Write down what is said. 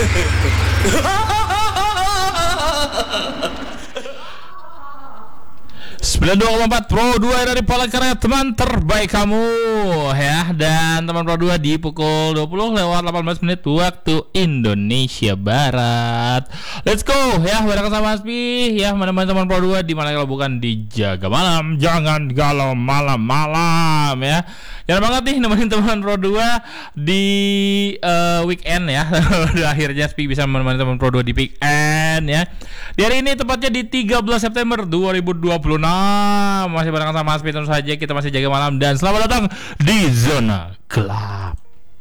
92,4 Pro 2 dari Palangkaraya, teman terbaik kamu ya. Dan teman Pro 2 di pukul 20 lewat 18 menit waktu Indonesia Barat. Let's go ya, bareng sama Aspi ya, menemani teman Pro 2 di mana kalau bukan di Jaga Malam. Jangan galau malam-malam ya. Jangan banget nih nemenin teman Pro 2 di weekend ya. Akhirnya Aspi bisa menemani teman Pro 2 di weekend ya. Di hari ini tepatnya di 13 September 2026. Masih bareng sama Aspi tentu saja. Kita masih jaga malam dan selamat datang di Zona Gelap.